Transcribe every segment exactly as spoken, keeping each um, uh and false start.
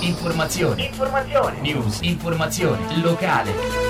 Informazione. Informazione. News. Informazione. Locale.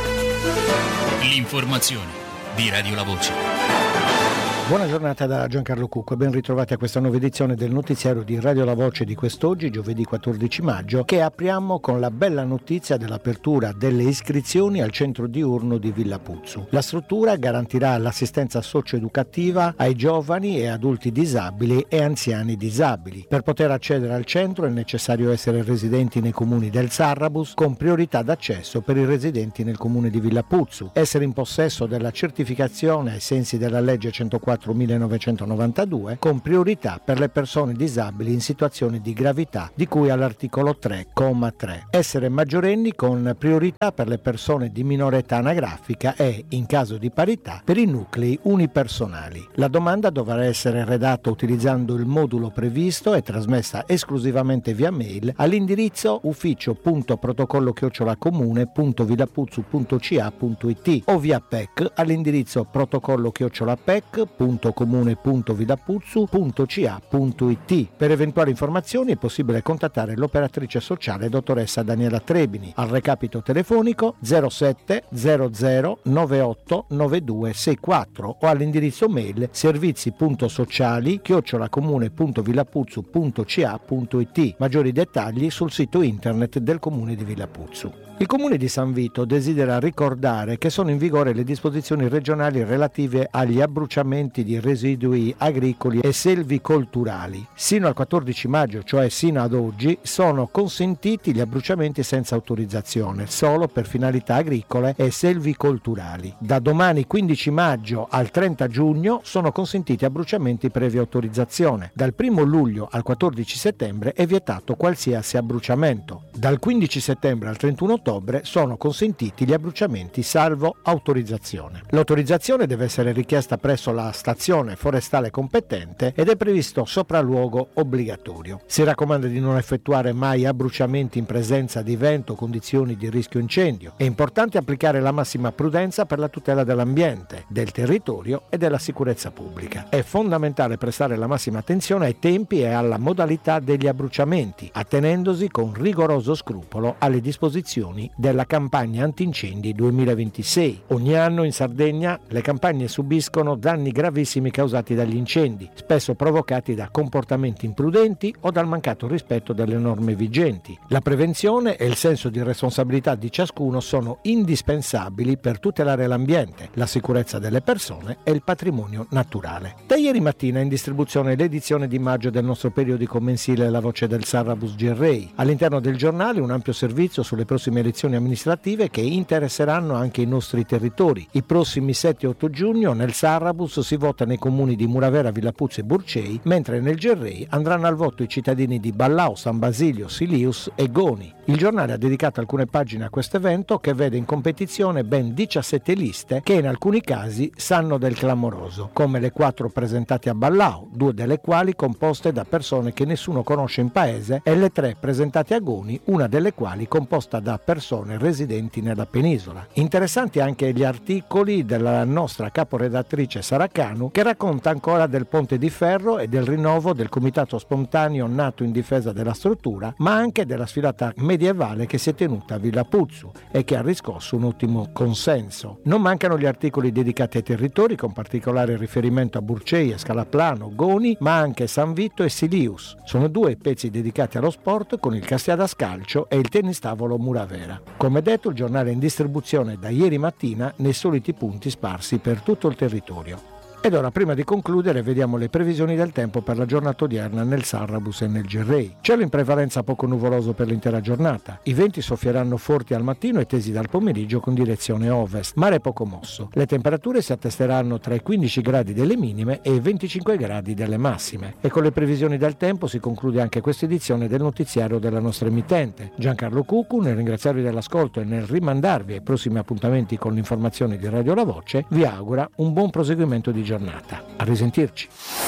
L'informazione di Radio La Voce. Buona giornata da Giancarlo Cucco e ben ritrovati a questa nuova edizione del notiziario di Radio La Voce di quest'oggi, giovedì quattordici maggio, che apriamo con la bella notizia dell'apertura delle iscrizioni al centro diurno di Villa Puzzu. La struttura garantirà l'assistenza socio-educativa ai giovani e adulti disabili e anziani disabili. Per poter accedere al centro è necessario essere residenti nei comuni del Sarrabus, con priorità d'accesso per i residenti nel comune di Villa Puzzu, essere in possesso della certificazione ai sensi della legge centoquattro millenovecentonovantadue, con priorità per le persone disabili in situazioni di gravità di cui all'articolo tre, comma tre. Essere maggiorenni con priorità per le persone di minore età anagrafica e, in caso di parità, per i nuclei unipersonali. La domanda dovrà essere redatta utilizzando il modulo previsto e trasmessa esclusivamente via mail all'indirizzo ufficio punto protocollo chiocciola comune punto villapuzzu punto ca punto it o via P E C all'indirizzo protocollo chiocciola P E C punto comune punto villapuzzu punto ca punto it. Per eventuali informazioni è possibile contattare l'operatrice sociale dottoressa Daniela Trebini al recapito telefonico zero sette zero zero nove otto nove due sei quattro o all'indirizzo mail servizi punto sociali chiocciola comune punto villapuzzu punto ca punto it. Maggiori dettagli sul sito internet del comune di Villapuzzu. Il comune di San Vito desidera ricordare che sono in vigore le disposizioni regionali relative agli abbruciamenti di residui agricoli e selvicolturali. Sino al quattordici maggio, cioè sino ad oggi, sono consentiti gli abbruciamenti senza autorizzazione, solo per finalità agricole e selvicolturali. Da domani quindici maggio al trenta giugno sono consentiti abbruciamenti previa autorizzazione. Dal primo luglio al quattordici settembre è vietato qualsiasi abbruciamento. Dal quindici settembre al trentuno ottobre sono consentiti gli abbruciamenti salvo autorizzazione. L'autorizzazione deve essere richiesta presso la stazione forestale competente ed è previsto sopralluogo obbligatorio. Si raccomanda di non effettuare mai abbruciamenti in presenza di vento o condizioni di rischio incendio. È importante applicare la massima prudenza per la tutela dell'ambiente, del territorio e della sicurezza pubblica. È fondamentale prestare la massima attenzione ai tempi e alla modalità degli abbruciamenti, attenendosi con rigoroso scrupolo alle disposizioni della campagna antincendi duemilaventisei. Ogni anno in Sardegna le campagne subiscono danni gravissimi causati dagli incendi, spesso provocati da comportamenti imprudenti o dal mancato rispetto delle norme vigenti. La prevenzione e il senso di responsabilità di ciascuno sono indispensabili per tutelare l'ambiente, la sicurezza delle persone e il patrimonio naturale. Da ieri mattina è in distribuzione l'edizione di maggio del nostro periodico mensile La Voce del Sarrabus Gerrei. All'interno del giornale un ampio servizio sulle prossime elezioni amministrative che interesseranno anche i nostri territori. I prossimi sette e otto giugno nel Sarrabus si vota nei comuni di Muravera, Villapuzzu e Burcei, mentre nel Gerrei andranno al voto i cittadini di Ballau, San Basilio, Silius e Goni. Il giornale ha dedicato alcune pagine a questo evento che vede in competizione ben diciassette liste che in alcuni casi sanno del clamoroso, come le quattro presentate a Ballau, due delle quali composte da persone che nessuno conosce in paese, e le tre presentate a Goni, una delle quali composta da persone residenti nella penisola. Interessanti anche gli articoli della nostra caporedattrice Sara Canu, che racconta ancora del Ponte di Ferro e del rinnovo del comitato spontaneo nato in difesa della struttura, ma anche della sfilata medievale che si è tenuta a Villa Puzzu e che ha riscosso un ottimo consenso. Non mancano gli articoli dedicati ai territori, con particolare riferimento a Burcei e Scalaplano, Goni, ma anche San Vito e Silius. Sono due i pezzi dedicati allo sport, con il Castiada Scalcio e il tennis tavolo Muravera. Come detto, il giornale è in distribuzione da ieri mattina nei soliti punti sparsi per tutto il territorio. Ed ora, prima di concludere, vediamo le previsioni del tempo per la giornata odierna nel Sarrabus e nel Gerrei. Cielo in prevalenza poco nuvoloso per l'intera giornata. I venti soffieranno forti al mattino e tesi dal pomeriggio con direzione ovest. Mare poco mosso. Le temperature si attesteranno tra i quindici gradi delle minime e i venticinque gradi delle massime. E con le previsioni del tempo si conclude anche questa edizione del notiziario della nostra emittente. Giancarlo Cuccu, nel ringraziarvi dell'ascolto e nel rimandarvi ai prossimi appuntamenti con l'informazione di Radio La Voce, vi augura un buon proseguimento di giornata. giornata. A risentirci.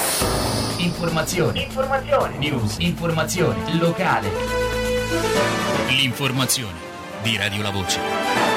Informazione. Informazione. News. Informazione locale. L'informazione di Radio La Voce.